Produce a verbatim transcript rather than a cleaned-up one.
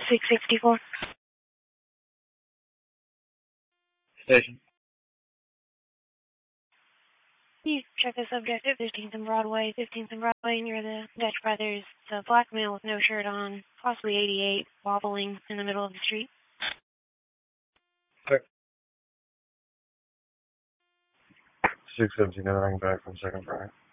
six sixty-four. Station. You check the subject at fifteenth and Broadway, fifteenth and Broadway near the Dutch Brothers. It's a black male with no shirt on, possibly eighty-eight, wobbling in the middle of the street. Six. six seventeen, nothing back from second prior.